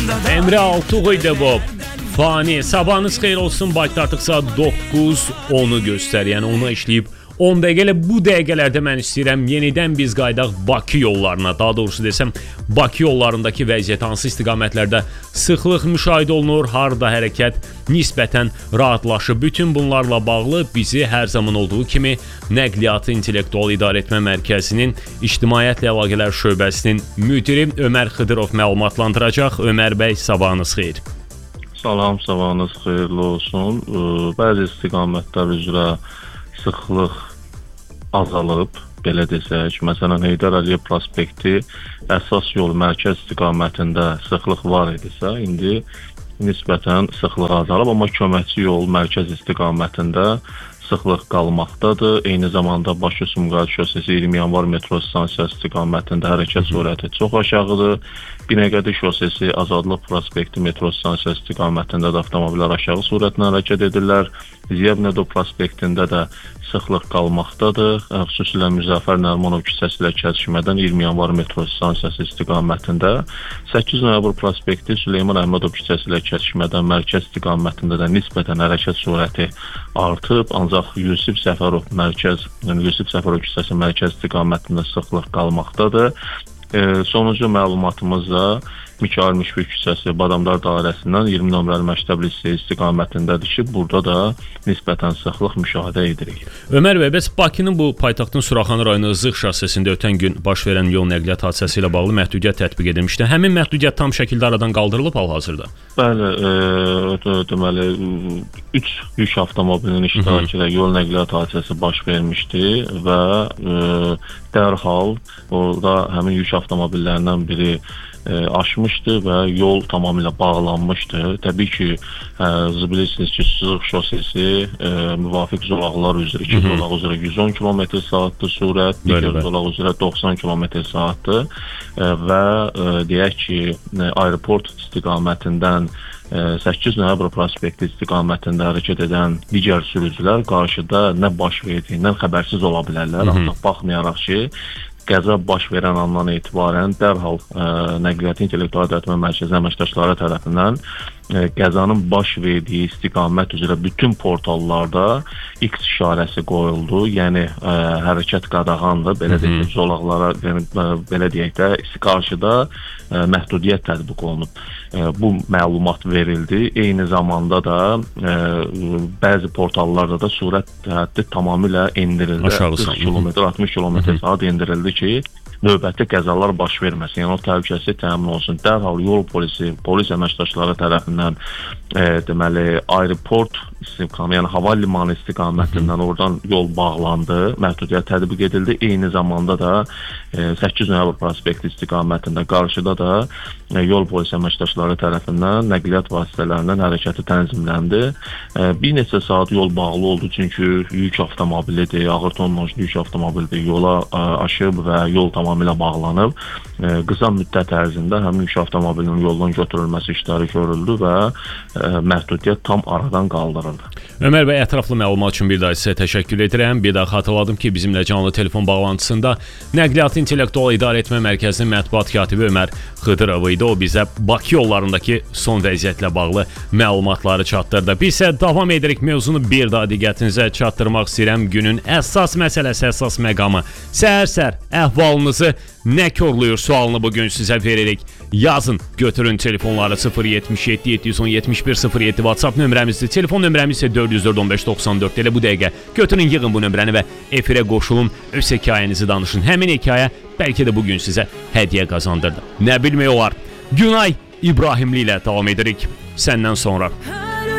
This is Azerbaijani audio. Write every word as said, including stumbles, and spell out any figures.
Emre Altuğ idi bu. Fani. Sabahınız xeyir olsun. Bakıda artıq saat doqquz onu göstərir. Yəni ona işləyib on dəqiqə. Bu dəqiqələrdə mən istəyirəm yenidən biz qaydaq Bakı yollarına, daha doğrusu desəm Bakı yollarındakı vəziyyət hansı istiqamətlərdə sıxlıq müşahidə olunur, harda hərəkət nisbətən rahatlaşıb. Bütün bunlarla bağlı bizi hər zaman olduğu kimi Nəqliyyatı İntellektual İdarəetmə Mərkəzinin İctimaiyyətlə Əlaqələr Şöbəsinin müdiri Ömər Xıdırov məlumatlandıracaq. Ömər bəy, sabahınız xeyir. Salam, sabahınız xeyirli olsun. Bəzi istiqamətlər üzrə sıxlıq azalıb, belə desək. Məsələn, Heydər Əliyev prospekti əsas yol mərkəz istiqamətində sıxlıq var idisə, indi nisbətən sıxlıq azalıb, amma köməkçi yol mərkəz istiqamətində sıxlıq qalmaqdadır. Eyni zamanda Bakı-Sumqayıt şosesi iyirmi yanvar metro stansiyası istiqamətində hərəkət sürəti çox aşağıdır. Binəqədi şosesi Azadlıq prospekti metro stansiyası istiqamətində də avtomobillər aşağı sürətlə hərəkət edirlər. Ziyəbnədo prospektində də sıxlıq qalmaqdadır. Xüsusilə Müzəffər Nərimanov küçəsi ilə kəsişmədən iyirmi yanvar metro stansiyası istiqamətində. səkkiz noyabr prospekti Süleyman Əhmədov küçəsi ilə kəsişmədən mərkəz istiqamətində də nisbətən hərəkət sürəti artıb. Ancaq Yusif Səfərov mərkəz, yəni Yusif Səfərov küçəsi mərkəz istiqamətində sıxlıq qalmaqdadır. E, sonuncu məlumatımız da Mikail Müşfiq küçəsi Badamdar dairəsindən iyirmi nömrəli məktəb liseyi istiqamətindədir ki, burada da nisbətən sıxlıq müşahidə edirik. Ömər bəy, bəs Bakının bu paytaxtın Suraxanı rayonu Zığ şossesində ötən gün baş verən yol nəqliyyat hadisəsi ilə bağlı məhdudiyyət tətbiq edilmişdi. Həmin məhdudiyyət tam şəkildə aradan qaldırılıb hal-hazırda? Bəli, e, deməli üç yük avtomobilinin iştirakı ilə yol nəqliyyat hadisəsi baş vermişdi və e, dərhal orada həmin yük avtomobillərindən biri E, aşmışdı və yol tamamilə bağlanmışdı. Təbii ki, e, bilirsiniz ki, Sızıq şosesi e, müvafiq zolaqlar üzrə, iki zolaq üzrə yüz on kilometr saatdır sürət, digər zolaq üzrə doxsan kilometr saatdır e, və e, deyək ki, e, aeroport istiqamətindən səkkiz noyabr prospekti istiqamətində hərəkət edən digər sürücülər qarşıda nə baş verdiyindən xəbərsiz ola bilərlər. Ancaq baxmayaraq ki, qəza baş verən andan etibarən dərhal ə, Nəqliyyat İntellektual İdarəetmə Mərkəzi əməkdaşları tərəfindən ə, qəzanın baş verdiyi istiqamət üzrə bütün portallarda X işarəsi qoyuldu. Yəni ə, hərəkət qadağandır. Belə deyək, zolaqlara, yəni, ə, belə deyək də qarşıda ə, məhdudiyyət tətbiq olunub. Ə, bu məlumat verildi. Eyni zamanda da ə, bəzi portallarda da sürət həddi tamamilə endirildi. qırx kilometr, altmış kilometr saat endirildi ki, növbəti qəzalar baş verməsin, yəni o təhlükəsizlik təmin olsun. Dərhal yol polisi, polis əməkdaşları tərəfindən e, deməli, aeroport istiqamətində, yəni hava limanı istiqamətindən oradan yol bağlandı, məhdudiyyət tətbiq edildi. Eyni zamanda da e, səkkiz noyabr prospekti istiqamətində qarşıda da e, yol polisi əməkdaşları tərəfindən nəqliyyat vasitələrinin hərəkəti tənzimləndi. E, bir neçə saat yol bağlı oldu, çünki yük avtomobilidir, ağır tonnajlı yük avtomobilidir, yola e, aşıb və yol tamamilə bağlanıb. E, qısa müddət ərzində həmin yük avtomobilinin yoldan götürülməsi işləri görüldü və e, məhdudiyyət tam aradan qaldırıldı. Ömər bəy, ətraflı məlumat üçün bir daha sizə təşəkkür edirəm. Bir daha xatırladım ki, bizimlə canlı telefon bağlantısında Nəqliyyat İntellektual İdarəetmə Mərkəzinin mətbuat katibi Ömər Xıdırov idi. O bizə Bakı yollarındakı son vəziyyətlə bağlı məlumatları çatdırdı. Biz isə davam edirik, mövzunu bir daha diqqətinizə çatdırmaq istəyirəm. Günün əsas məsələsi, əsas məqamı. Səhər-səhər əhvalınızı nə korluyur sualını bugün sizə veririk. Yazın, götürün telefonları sıfır yetmiş yeddi yeddi yüz on yetmiş bir sıfır yeddi WhatsApp nömrəmizdir. Telefon nömrəmiz isə dörd yüz dörd on beş doxsan dörd. Elə bu dəqiqə götürün, yığın bu nömrəni və efirə qoşulun, öz hekayənizi danışın. Həmin hekayə bəlkə də bugün sizə hədiyyə qazandırdı. Nə bilmək olar. Günay İbrahimli ilə davam edirik. Səndən sonra.